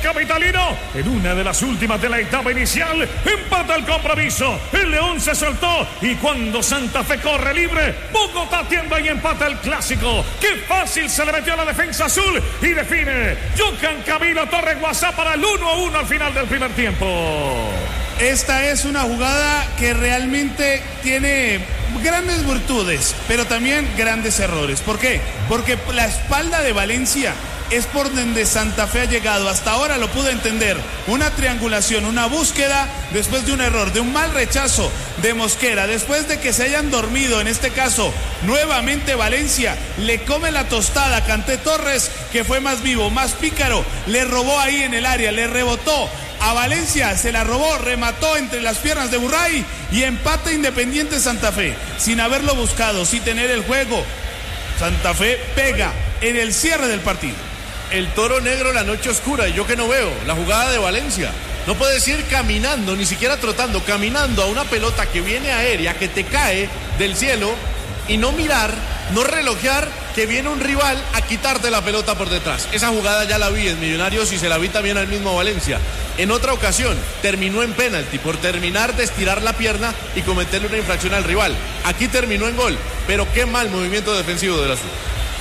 capitalino. En una de las últimas de la etapa inicial, empata el compromiso. El León se soltó y cuando Santa Fe corre libre, Bogotá tiembla y empata el clásico. ¡Qué fácil se le metió a la defensa azul! Y define Johan Camilo Torres Guasá para el 1-1 al final del primer tiempo. Esta es una jugada que realmente tiene grandes virtudes, pero también grandes errores. ¿Por qué? Porque la espalda de Valencia es por donde Santa Fe ha llegado. Hasta ahora lo pude entender. Una triangulación, una búsqueda después de un error, de un mal rechazo de Mosquera, después de que se hayan dormido, en este caso, nuevamente Valencia, le come la tostada a Kanté Torres, que fue más vivo, más pícaro, le robó ahí en el área, le rebotó a Valencia, se la robó, remató entre las piernas de Burray y empata Independiente Santa Fe, sin haberlo buscado, sin tener el juego. Santa Fe pega en el cierre del partido. El toro negro, la noche oscura, y yo que no veo, la jugada de Valencia. No puedes ir caminando, ni siquiera trotando, caminando a una pelota que viene aérea, que te cae del cielo, y no mirar, no relojear que viene un rival a quitarte la pelota por detrás. Esa jugada ya la vi en Millonarios y se la vi también al mismo Valencia. En otra ocasión terminó en penalti por terminar de estirar la pierna y cometerle una infracción al rival. Aquí terminó en gol, pero qué mal movimiento defensivo del azul.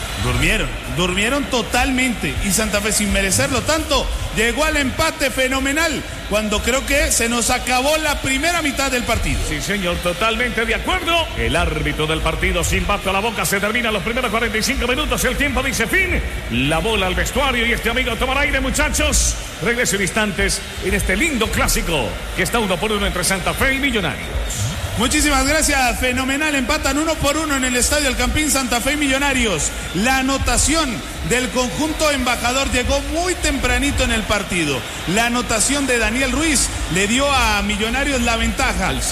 Durmieron totalmente y Santa Fe, sin merecerlo tanto, llegó al empate fenomenal cuando creo que se nos acabó la primera mitad del partido. Sí, señor, totalmente de acuerdo. El árbitro del partido, silbato a la boca, se terminan los primeros 45 minutos. El tiempo dice fin. La bola al vestuario y este amigo tomar aire, muchachos. Regreso en instantes en este lindo clásico que está 1-1 entre Santa Fe y Millonarios. Muchísimas gracias, fenomenal, empatan 1-1 en el Estadio El Campín, Santa Fe y Millonarios. La anotación del conjunto embajador llegó muy tempranito en el partido. La anotación de Daniel Ruiz le dio a Millonarios la ventaja. A los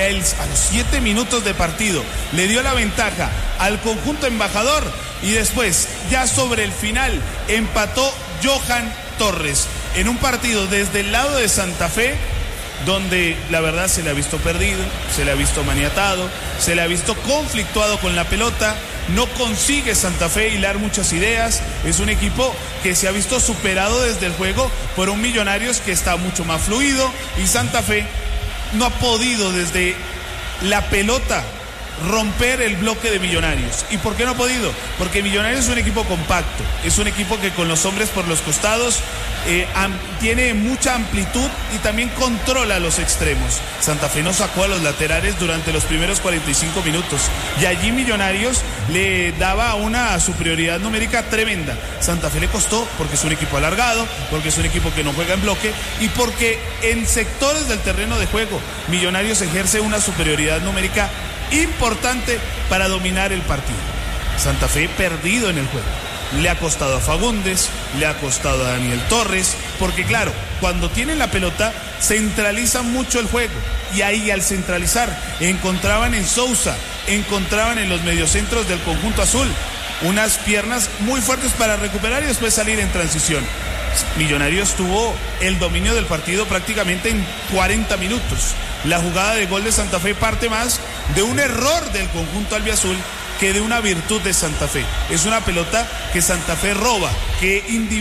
7 minutos de partido le dio la ventaja al conjunto embajador y después, ya sobre el final, empató Johan Torres en un partido desde el lado de Santa Fe, donde la verdad se le ha visto perdido, se le ha visto maniatado, se le ha visto conflictuado con la pelota. No consigue Santa Fe hilar muchas ideas. Es un equipo que se ha visto superado desde el juego por un Millonarios que está mucho más fluido, y Santa Fe no ha podido desde la pelota romper el bloque de Millonarios. ¿Y por qué no ha podido? Porque Millonarios es un equipo compacto, es un equipo que con los hombres por los costados tiene mucha amplitud y también controla los extremos. Santa Fe no sacó a los laterales durante los primeros 45 minutos y allí Millonarios le daba una superioridad numérica tremenda. Santa Fe le costó porque es un equipo alargado, porque es un equipo que no juega en bloque y porque en sectores del terreno de juego Millonarios ejerce una superioridad numérica importante para dominar el partido. Santa Fe perdido en el juego. Le ha costado a Fagundes, le ha costado a Daniel Torres, porque claro, cuando tienen la pelota centraliza mucho el juego y ahí al centralizar encontraban en Sousa, encontraban en los mediocentros del conjunto azul unas piernas muy fuertes para recuperar y después salir en transición. Millonarios tuvo el dominio del partido prácticamente en 40 minutos. La jugada de gol de Santa Fe parte más de un error del conjunto albiazul que de una virtud de Santa Fe. Es una pelota que Santa Fe roba, que